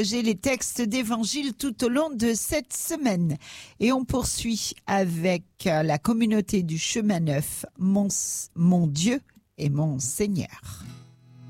J'ai les textes d'évangile tout au long de cette semaine. Et on poursuit avec la communauté du chemin neuf, mon Dieu et mon Seigneur.